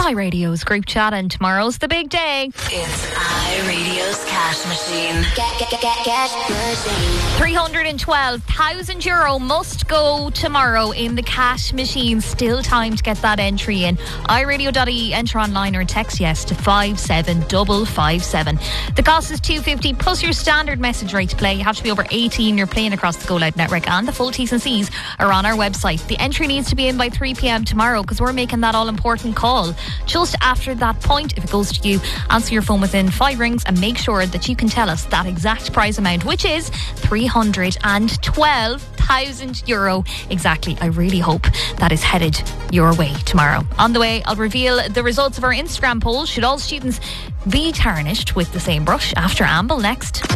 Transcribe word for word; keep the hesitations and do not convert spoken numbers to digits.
iRadio's group chat, and tomorrow's the big day. It's iRadio's cash machine. Get, get, get, get, cash machine. three hundred twelve thousand euro must go tomorrow in the cash machine. Still time to get that entry in. iRadio dot I E, enter online or text yes to five seven five five seven. The cost is two fifty plus your standard message rate to play. You have to be over eighteen. You're playing across the Go Loud network, and the full T's and C's are on our website. The entry needs to be in by three p.m. tomorrow because we're making that all important call. Just after that point, if it goes to you, answer your phone within five rings and make sure that you can tell us that exact prize amount, which is three hundred twelve thousand euro exactly. I really hope that is headed your way tomorrow. On the way, I'll reveal the results of our Instagram poll. Should all students be tarnished with the same brush? After Amble next.